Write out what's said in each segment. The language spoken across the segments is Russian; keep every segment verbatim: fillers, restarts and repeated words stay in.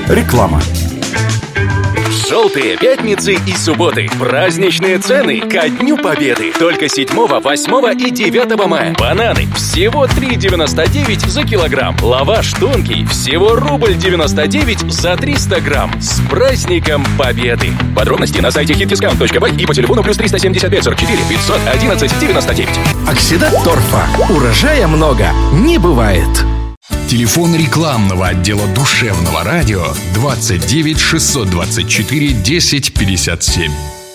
Реклама. Желтые пятницы и субботы. Праздничные цены ко Дню Победы. Только седьмого, восьмого и девятого мая. Бананы всего три девяносто девять за килограмм. Лаваш тонкий всего рубль девяносто девять за триста грамм. С праздником Победы. Подробности на сайте хитдискаунт точка бай и по телефону плюс триста семьдесят пять сорок четыре пятьсот одиннадцать девяносто девять. Оксидат торфа. Урожая много не бывает. Телефон рекламного отдела душевного радио двадцать девять шестьсот двадцать четыре десять пятьдесят семь.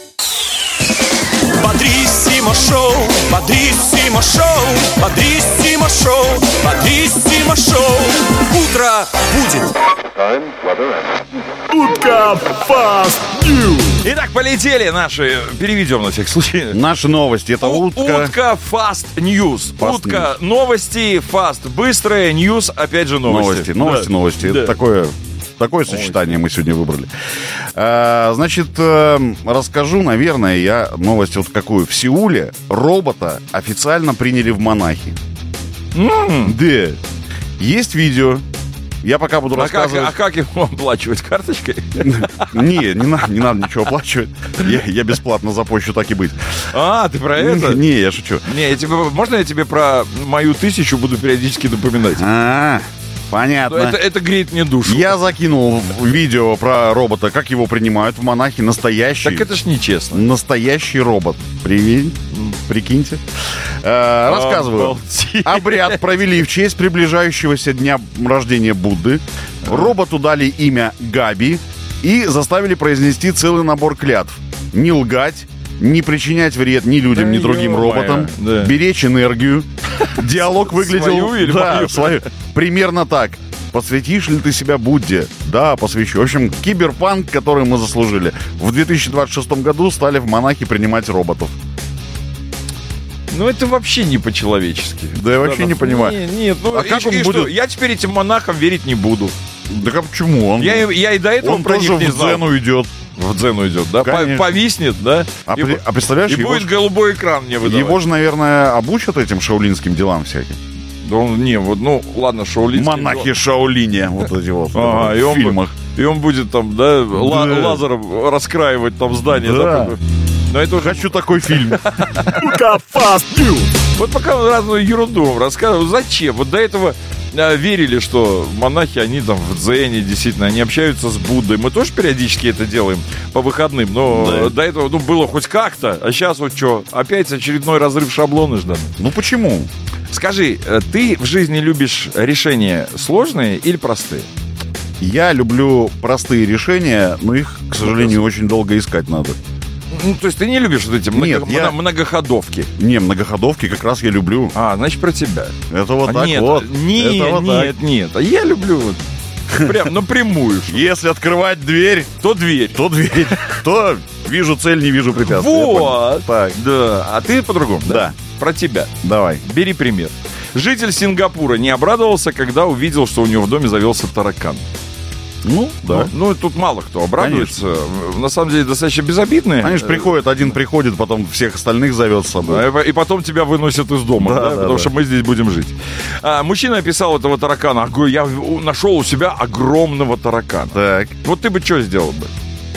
Бодриссимо шоу, Бодриссимо шоу, Бодриссимо шоу, Бодриссимо шоу. Утро будет. Утка Fast News. Итак, полетели наши, переведем на всякий случай. Наши новости, это У- утка. Утка Fast News. Fast Утка новости, Fast быстрая, News, опять же новости. Новости, новости, Да. новости. Да. Это такое, такое сочетание мы сегодня выбрали. А, значит, э, расскажу, наверное, я новость вот какую. В Сеуле робота официально приняли в монахи. М. Да. Есть видео. Я пока буду А как, рассказывать. а как ему оплачивать? Карточкой? Не, не надо, не надо ничего оплачивать. Я, я бесплатно запущу, так и быть. А, ты про это? Не, я шучу. Не, я тебе, можно я тебе про мою тысячу буду периодически напоминать? А, понятно. Это, это греет мне душу. Я закинул видео про робота, как его принимают в монахи. Настоящий. Так это ж нечестно. Настоящий робот. Привинь, прикиньте. Э, рассказываю. Обалдеть. Обряд провели в честь приближающегося дня рождения Будды. Роботу дали имя Габи и заставили произнести целый набор клятв. Не лгать, не причинять вред ни людям, Да ни другим ё-моё, роботам, да. беречь энергию. Диалог выглядел... Свою или да, мою? свою. Примерно так. Посвятишь ли ты себя Будде? Да, посвящу. В общем, киберпанк, который мы заслужили. В две тысячи двадцать шестом году стали в монахи принимать роботов. Ну это вообще не по-человечески. Да я вообще не понимаю. Нет, нет, ну А и- как он и будет- что? Я теперь этим монахам верить не буду. Да как почему? Он, Я, и- я и до этого он про тоже них не в знал. дзен уйдет. В дзен уйдет, да? По- Конечно. Повиснет, да? А, и при- а представляешь, и его, будет ж- голубой экран мне выдавать. его же, наверное, обучат этим шаулинским делам всяким. Да он, не, вот, ну, ладно, шаулинский. Монахи Шаолиня, вот эти вот Ага, в и он, фильмах. бу- и он будет там, да, ла- Да. лазером раскраивать там здание. Да. Да. Но это уже... Хочу такой фильм. Утка Fast News. Вот пока он разную ерунду вам рассказывал, зачем? Вот до этого а, верили, что монахи, они там в дзене, действительно, они общаются с Буддой. Мы тоже периодически это делаем по выходным, но Да. до этого, ну, было хоть как-то. А сейчас вот что, опять очередной разрыв шаблона ждан. Ну почему? Скажи, э, ты в жизни любишь решения сложные или простые? Я люблю простые решения, но их, к сожалению, очень долго искать надо. Ну, то есть ты не любишь вот эти много- Нет, я- мно- многоходовки? Не, многоходовки как раз я люблю. А, значит, про тебя. Это вот А так нет, вот. нет, Это вот нет, так. нет. А я люблю вот прям напрямую. что- Если открывать дверь, То дверь. то дверь, то вижу цель, не вижу препятствия. Я понял. Вот. Так, Да. А ты по-другому, да? Да. Про тебя. давай. Бери пример. Житель Сингапура не обрадовался, когда увидел, что у него в доме завелся таракан. Ну, да. Ну, ну, тут мало кто обрадуется. На самом деле, достаточно безобидные. Они же приходят, один приходит, потом всех остальных зовет с собой. А, И потом тебя выносят из дома, Да, да, да, потому да. что мы здесь будем жить. А, мужчина описал этого таракана. Говорит, я у- нашел у себя огромного таракана. Так, Вот ты бы что сделал бы?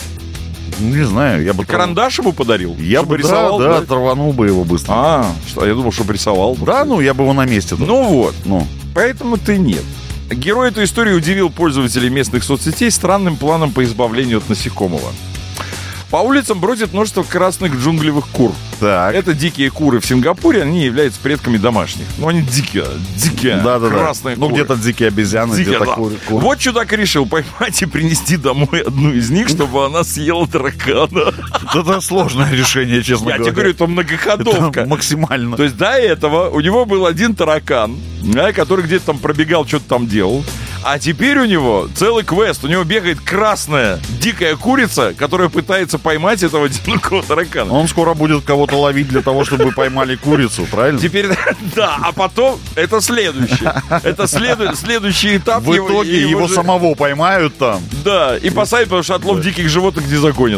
не знаю, я бы... Карандаш ему подарил? Я Чтобы бы, да, рисовал, да, оторванул бы его быстро. А, что, я думал, что рисовал. Да, ну, я бы его на месте. Ну вот, Ну, поэтому ты нет. Герой этой истории удивил пользователей местных соцсетей странным планом по избавлению от насекомого. По улицам бродит множество красных джунглевых кур. так. Это дикие куры в Сингапуре, они являются предками домашних. Ну, они дикие, дикие, Да, да, да. красные Ну, куры. где-то дикие обезьяны, Дикие, где-то да. куры. куры. Вот чудак решил поймать и принести домой одну из них, чтобы она съела таракана. Это сложное решение, честно Я говоря. тебе говорю, это многоходовка. Это максимально. То есть до этого у него был один таракан, да, который где-то там пробегал, что-то там делал. А теперь у него целый квест. У него бегает красная дикая курица, которая пытается поймать этого одинокого таракана. Он скоро будет кого-то ловить для того, чтобы поймали курицу, правильно? Теперь, да, а потом это следующее. Это следу- следующий этап. В итоге его же- самого поймают там. Да, и посадят, потому что отлов диких животных не законен.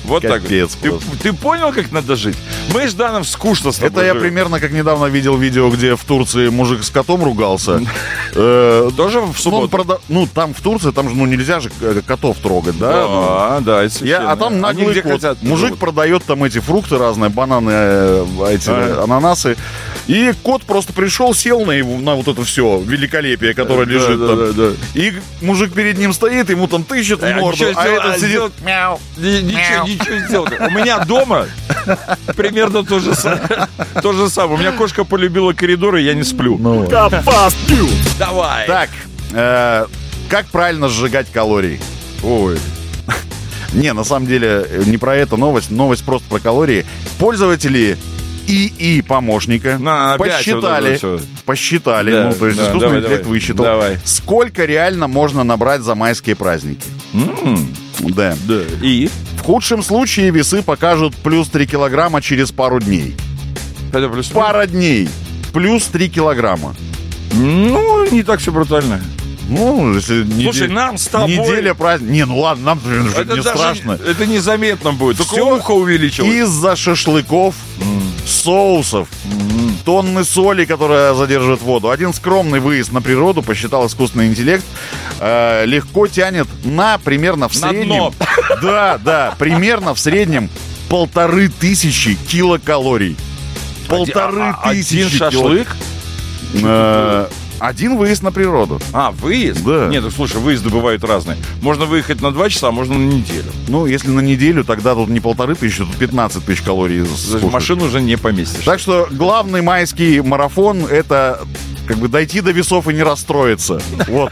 Вот Капец так вот. просто. Ты, ты понял, как надо жить? Мы с Жданом скучно с тобой Это я живем. примерно как недавно видел видео, где в Турции мужик с котом ругался. Э, Тоже в ну, он субботу? прода- Ну, там в Турции, там же, ну, нельзя же э, котов трогать, да? Ну, Да, да, это Я, священно. а там Они наглый где кот. хотят, Мужик живут. продает там эти фрукты разные, бананы, э, эти Ага. ананасы. И кот просто пришел, сел на, его, на вот это все великолепие, которое Да, лежит да, там. да, да. И мужик перед ним стоит, ему там тыщет в А морду, ничего а сделал- этот а сидит... сделал- Мяу. Ни- Ничего, ничего не сделал. У меня дома примерно то же самое. То же самое. У меня кошка полюбила коридоры, я не сплю. The Fast News. Давай. Так, э, как правильно сжигать калории? Ой. Не, на самом деле, э, не про это новость, новость просто про калории. Пользователи ИИ помощника На, опять посчитали, вот это всё. посчитали, Да, ну, то есть да, искусственный давай, интеллект давай. высчитал, Давай. сколько реально можно набрать за майские праздники. Да. Да. И? В худшем случае весы покажут плюс три килограмма через пару дней. Это плюс- Пара дней. Плюс три килограмма. Ну, не так все брутально. Ну, если Слушай, нам с тобой- неделя праздника. Не, ну ладно, нам блин, же Это не даже страшно. Это незаметно будет. Только Всё ухо увеличилось. Из-за шашлыков, соусов, тонны соли, которая задерживает воду. Один скромный выезд на природу, посчитал искусственный интеллект, э, легко тянет на примерно в На среднем... дно. Да, да, примерно в среднем полторы тысячи килокалорий. Полторы А- а- тысячи Один кило- шашлык? Э, Один выезд на природу. А, выезд? Да. Нет, ну слушай, выезды бывают разные. Можно выехать на два часа, а можно на неделю. Ну, если на неделю, тогда тут не полторы тысячи, тут пятнадцать тысяч калорий. Даже в скушаешь. машину уже не поместишь. Так что главный майский марафон — это как бы дойти до весов и не расстроиться. Вот.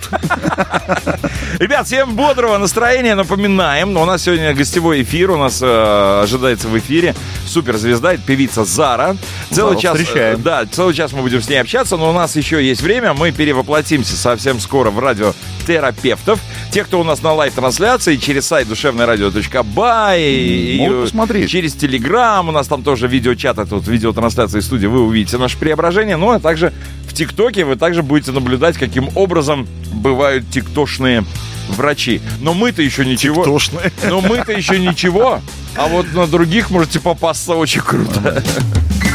Ребят, всем бодрого настроения. Напоминаем, у нас сегодня гостевой эфир. У нас э, ожидается в эфире суперзвезда, это певица Зара. Целый Зару час, встречаем. э, да, целый час мы будем с ней общаться, но у нас еще есть время. Мы перевоплотимся совсем скоро в радиотерапевтов. Те, кто у нас на лайв-трансляции, через сайт душевное радио точка бай, и, Могут и, посмотреть. через Телеграм, у нас там тоже видеочат, это вот видеотрансляция студии, вы увидите наше преображение. Ну, а также в ТикТоке вы также будете наблюдать, каким образом бывают тиктошные врачи. Но мы-то еще ничего. Тошные. Но мы-то еще ничего. А вот на других можете попасться очень круто.